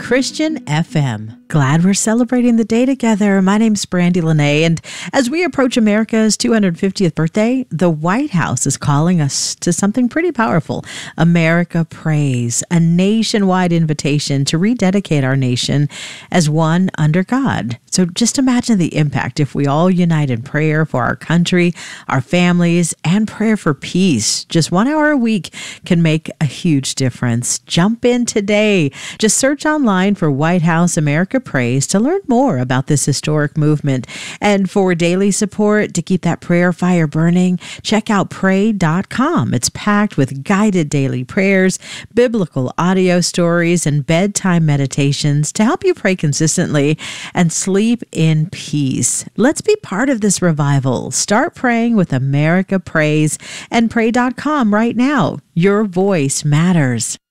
Christian FM. Glad we're celebrating the day together. My name's Brandy Lene, and as we approach America's 250th birthday, the White House is calling us to something pretty powerful. America Prays, a nationwide invitation to rededicate our nation as one under God. So just imagine the impact if we all unite in prayer for our country, our families, and prayer for peace. Just 1 hour a week can make a huge difference. Jump in today. Just search online for White House America Prays to learn more about this historic movement. And for daily support to keep that prayer fire burning, check out pray.com. It's packed with guided daily prayers, biblical audio stories, and bedtime meditations to help you pray consistently and sleep in peace. Let's be part of this revival. Start praying with America Prays and pray.com right now. Your voice matters.